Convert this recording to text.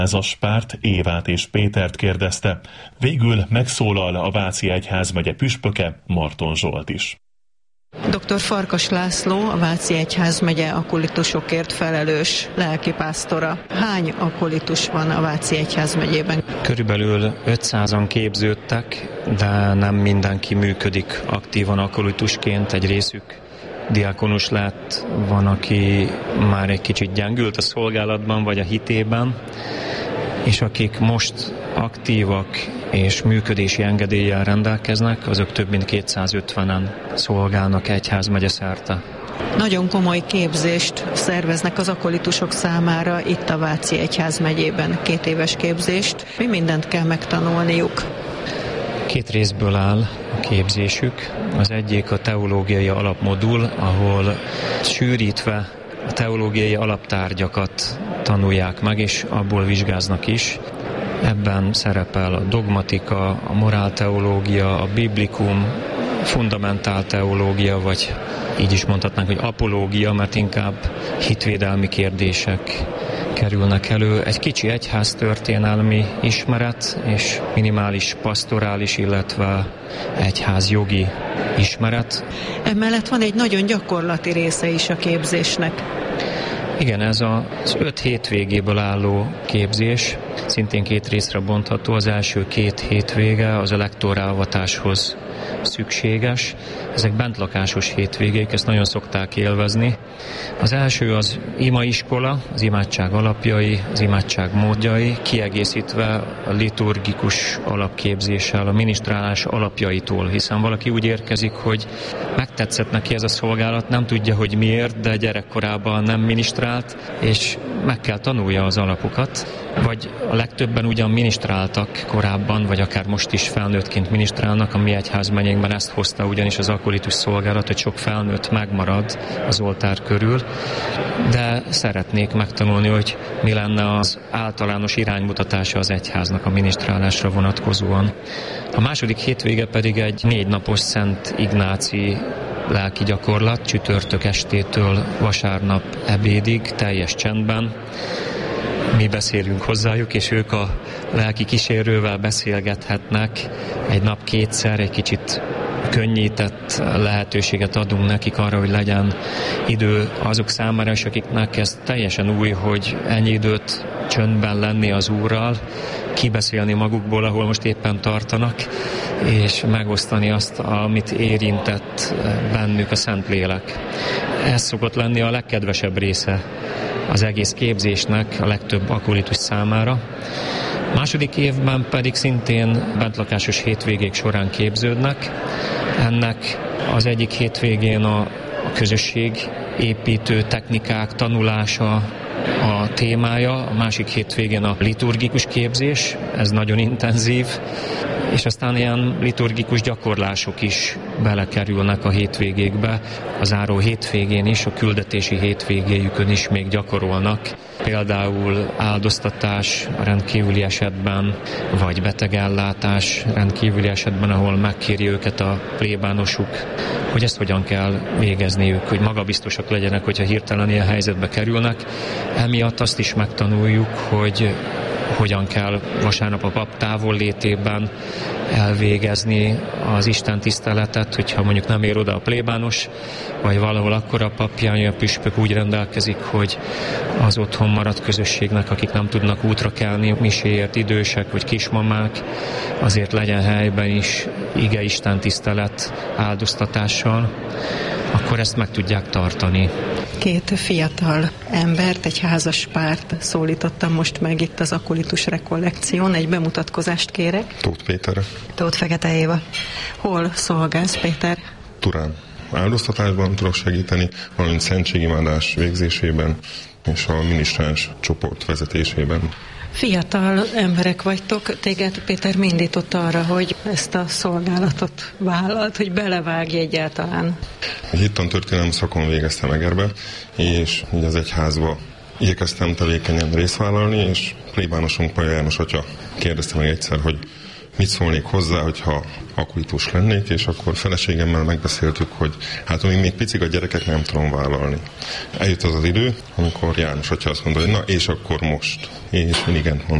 Házaspárt Évát és Pétert kérdezte, végül megszólal a Váci Egyházmegye püspöke, Marton Zsolt is. Dr. Farkas László, a Váci Egyházmegye akolitusokért felelős lelkipásztora. Hány akolitus van a Váci Egyházmegyében? Körülbelül 500-an képződtek, de nem mindenki működik aktívan akolitusként, egy részük diákonus lett, van, aki már egy kicsit gyengült a szolgálatban vagy a hitében, és akik most aktívak és működési engedéllyel rendelkeznek, azok több mint 250-en szolgálnak egyházmegye szerte. Nagyon komoly képzést szerveznek az akolitusok számára itt a Váci Egyházmegyében, 2 éves képzést. Mi mindent kell megtanulniuk? 2 részből áll a képzésük. Az egyik a teológiai alapmodul, ahol sűrítve a teológiai alaptárgyakat tanulják meg, és abból vizsgáznak is. Ebben szerepel a dogmatika, a morálteológia, a biblikum, fundamentál teológia, vagy így is mondhatnánk, hogy apológia, mert inkább hitvédelmi kérdések kerülnek elő. Egy kicsi egyháztörténelmi ismeret, és minimális pastorális, illetve egyházjogi ismeret. Emellett van egy nagyon gyakorlati része is a képzésnek. Igen, ez az 5 hétvégéből álló képzés, szintén 2 részre bontható. Az első 2 hétvége az a lektorálvatáshoz szükséges. Ezek bentlakásos hétvégék, ezt nagyon szokták élvezni. Az első az imaiskola, az imádság alapjai, az imádság módjai, kiegészítve a liturgikus alapképzéssel, a minisztrálás alapjaitól, hiszen valaki úgy érkezik, hogy megtetszett neki ez a szolgálat, nem tudja, hogy miért, de gyerekkorában nem minisztrált, és meg kell tanulja az alapokat, vagy a legtöbben ugyan minisztráltak korábban, vagy akár most is felnőttként minisztrálnak, a mi egyházmegyénkben ezt hozta ugyanis az akolitus szolgálat, hogy sok felnőtt megmarad az oltár körül, de szeretnék megtanulni, hogy mi lenne az általános iránymutatása az egyháznak a minisztrálásra vonatkozóan. A második hétvége pedig egy 4 napos Szent Ignáci lelki gyakorlat, csütörtök estétől vasárnap ebédig, teljes csendben. Mi beszélünk hozzájuk, és ők a lelki kísérővel beszélgethetnek egy nap 2-szer, egy kicsit könnyített lehetőséget adunk nekik arra, hogy legyen idő azok számára, és akiknek ez teljesen új, hogy ennyi időt csöndben lenni az Úrral, kibeszélni magukból, ahol most éppen tartanak, és megosztani azt, amit érintett bennük a Szentlélek. Ez szokott lenni a legkedvesebb része az egész képzésnek a legtöbb akolitus számára. Második évben pedig szintén bentlakásos hétvégék során képződnek. Ennek az egyik hétvégén a közösségépítő technikák tanulása a témája, a másik hétvégén a liturgikus képzés, ez nagyon intenzív, és aztán ilyen liturgikus gyakorlások is belekerülnek a hétvégékbe. A záró hétvégén is, a küldetési hétvégéjükön is még gyakorolnak. Például áldoztatás rendkívüli esetben, vagy betegellátás rendkívüli esetben, ahol megkéri őket a plébánosuk, hogy ezt hogyan kell végezniük, hogy magabiztosak legyenek, hogyha hirtelen ilyen helyzetbe kerülnek. Emiatt azt is megtanuljuk, hogy hogyan kell vasárnap a pap távollétében elvégezni az Isten tiszteletet, hogyha mondjuk nem ér oda a plébános, vagy valahol akkor a papján, a püspök úgy rendelkezik, hogy az otthon maradt közösségnek, akik nem tudnak útra kelni, miséért idősek vagy kismamák, azért legyen helyben is ige Isten tisztelet áldoztatással, akkor ezt meg tudják tartani. 2 fiatal embert, egy házas párt szólítottam most meg itt az akolitus rekollekción. Egy bemutatkozást kérek. Tóth Péter. Tóth Fekete Éva. Hol szolgálsz, Péter? Turán. Áldoztatásban tudok segíteni, valamint szentségimádás végzésében és a minisztráns csoport vezetésében. Fiatal emberek vagytok, téged Péter mi indított arra, hogy ezt a szolgálatot vállalt, hogy belevágj egyáltalán? Hittantörténelmi szakon végeztem Egerbe, és így az egyházba igyekeztem tevékenyen részt vállalni, és plébánosunk Paja János atya kérdezte meg egyszer, hogy mit szólnék hozzá, hogyha akolitus lennék, és akkor feleségemmel megbeszéltük, hogy hát amíg még picik a gyerekek, nem tudom vállalni. Eljött az az idő, amikor János atya azt mondta, hogy na és akkor most. És én igen mondtam.